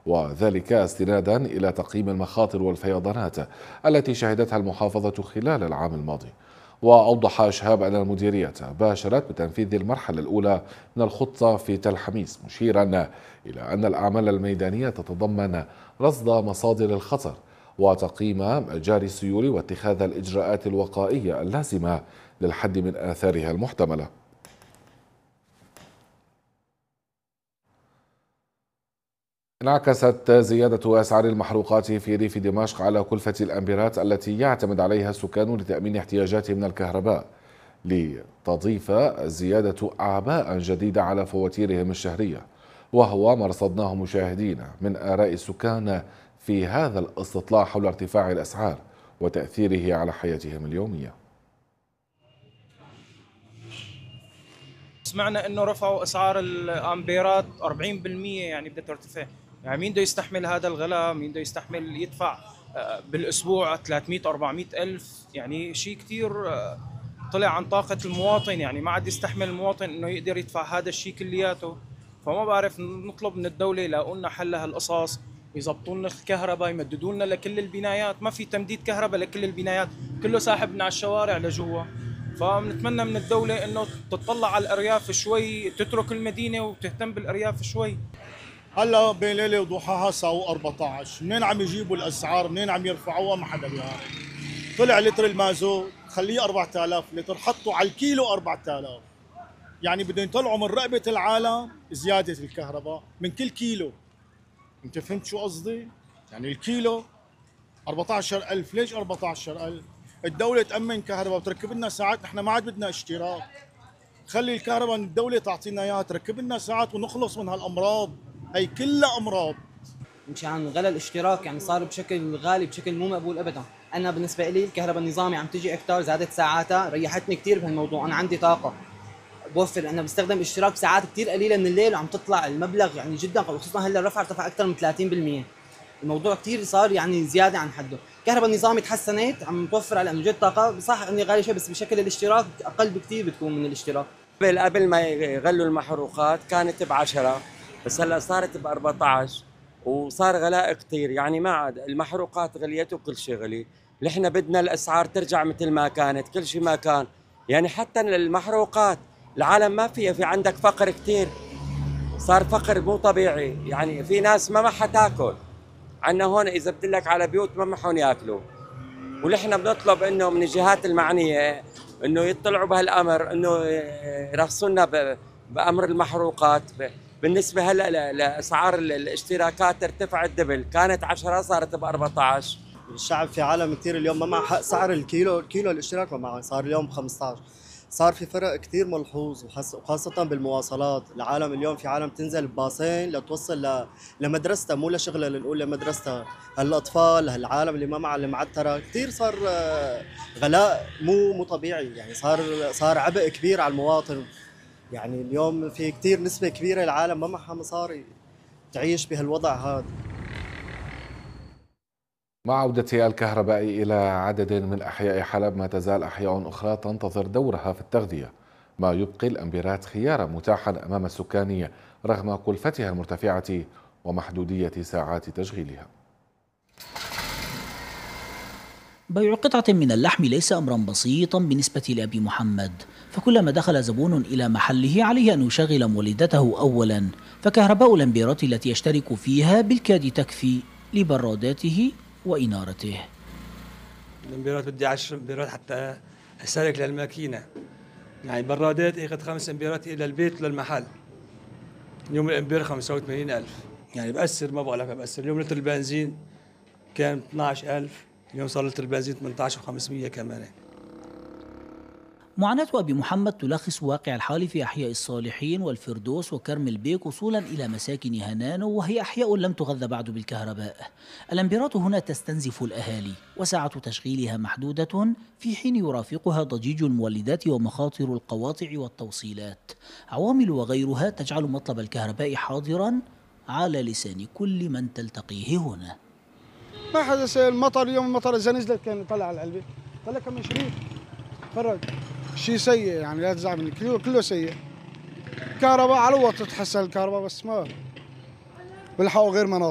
وذلك استنادا إلى تقييم المخاطر والفيضانات التي شهدتها المحافظة خلال العام الماضي. وأوضح شهاب أن المديرية باشرت بتنفيذ المرحلة الأولى من الخطة في تل حميس، مشيرا إلى أن الأعمال الميدانية تتضمن رصد مصادر الخطر وتقييم مجاري السيول واتخاذ الإجراءات الوقائية اللازمة للحد من آثارها المحتملة. انعكست زيادة أسعار المحروقات في ريف دمشق على كلفة الأمبيرات التي يعتمد عليها السكان لتأمين احتياجاتهم من الكهرباء، لتضيف الزيادة أعباء جديدة على فواتيرهم الشهرية، وهو ما رصدناه مشاهدينا من آراء السكان في هذا الاستطلاع حول ارتفاع الأسعار وتأثيره على حياتهم اليومية. سمعنا انه رفعوا اسعار الامبيرات 40%، يعني بدها ترتفع. يعني مين بده يستحمل هذا الغلاء؟ مين بده يستحمل يدفع بالاسبوع 300 400 الف؟ يعني شيء كثير طلع عن طاقة المواطن، يعني ما عاد يستحمل المواطن انه يقدر يدفع هذا الشيء كلياته. فما بعرف، نطلب من الدولة يلاقوا لنا حل لهالقصص، يظبطوا لنا الكهرباء، يمددوا لنا لكل البنايات. ما في تمديد كهرباء لكل البنايات، كله ساحبنا على الشوارع لجوا. فبنتمنى من الدولة انه تطلع على الارياف شوي، تترك المدينة وتهتم بالارياف شوي. هلا بين ليله وضحاها ساووا 14، منين عم يجيبوا الاسعار؟ منين عم يرفعوها؟ ما حدا بيعرف. طلع لتر المازوت خليه 4000 لتر، حطوا على الكيلو 4000. يعني بدهم يطلعوا من رقبه العالم زياده الكهرباء من كل كيلو. انت فهمت شو قصدي؟ يعني الكيلو 14000. ليش 14000؟ الدولة تأمن كهرباء وتركب لنا ساعات، نحن ما عاد بدنا اشتراك. خلي الكهرباء الدولة تعطينا اياها، تركب لنا ساعات ونخلص من هالامراض، هي كلها امراض. مشان غلى الاشتراك يعني صار بشكل غالي، بشكل مو مقبول ابدا. انا بالنسبه لي الكهرباء النظامي عم تجي اكثر، زادت ساعاتها، ريحتني كثير بهالموضوع. انا عندي طاقه بوفر، انا بستخدم اشتراك ساعات كثير قليله من الليل وعم تطلع المبلغ يعني جدا، خصوصا هلا الرفع ارتفع اكثر من 30%. الموضوع كثير صار يعني زياده عن حده. الكهرباء النظامي تحسنت، عم توفر على انه جد طاقه، صح اني غالي شوي بس بشكل الاشتراك اقل بكثير بتكون من الاشتراك. قبل ما يغلوا المحروقات كانت ب10، بس هلا صارت ب14 وصار غلاء كثير. يعني ما عاد المحروقات غليت وكل شيء غلي. نحن بدنا الاسعار ترجع مثل ما كانت، كل شيء ما كان. يعني حتى المحروقات العالم ما فيها، في عندك فقر كثير، صار فقر مو طبيعي. يعني في ناس ما حتاكل. عندنا هون اذا بدلك على بيوت ما محون ياكلوا. ونحن بنطلب انه من الجهات المعنيه انه يطلعوا بهالامر، انه يرخصوا لنا بامر المحروقات. بالنسبه هلا لاسعار الاشتراكات ارتفعت دبل، كانت 10 صارت ب 14. الشعب في عالم كثير اليوم ما معه حق سعر كيلو الاشتراك، ما معه، صار اليوم ب 15. صار في فرق كثير ملحوظ، وخاصة بالمواصلات. العالم اليوم في عالم تنزل بباصين لتوصل لمدرستها، مو لشغلها، لنقول لمدرستها. هالاطفال، هالعالم اللي ما معها المعترة، كثير صار غلاء مو طبيعي. يعني صار عبء كبير على المواطن. يعني اليوم في كثير نسبة كبيرة العالم ما معها مصاري تعيش بهالوضع هذا. مع عودة الكهرباء إلى عدد من أحياء حلب، ما تزال أحياء أخرى تنتظر دورها في التغذية، ما يبقي الأمبيرات خيارا متاحا أمام السكان رغم كلفتها المرتفعة ومحدودية ساعات تشغيلها. بيع قطعة من اللحم ليس أمرا بسيطا بالنسبة لأبي محمد، فكلما دخل زبون إلى محله عليه أن يشغل مولدته أولا، فكهرباء الأمبيرات التي يشترك فيها بالكاد تكفي لبراداته وإنارته. الامبيرات بدي 10 امبيرات حتى أسلك للماكينة. يعني برادات اخذ 5 امبيرات إلى البيت للمحل. اليوم الامبير 85,000. يعني بأثر، ما بقول لك بأثر. اليوم لتر البنزين كان 12,000، اليوم صار لتر البنزين 18,500 كمان. معاناة أبي محمد تلخص واقع الحال في أحياء الصالحين والفردوس وكرم البيك وصولا إلى مساكن هنانو، وهي أحياء لم تغذى بعد بالكهرباء. الأمبيرات هنا تستنزف الأهالي وساعة تشغيلها محدودة، في حين يرافقها ضجيج المولدات ومخاطر القواطع والتوصيلات، عوامل وغيرها تجعل مطلب الكهرباء حاضرا على لسان كل من تلتقيه هنا. ما حدث المطر اليوم، المطر إذا نزلت كان طلع على العلبة، طلع كم 20 فرق. شيء سيء يعني، لا تزعل مني، كله سيء. كهرباء على وقت تتحسن الكهرباء، بس ما بلحقوا غير مناطق.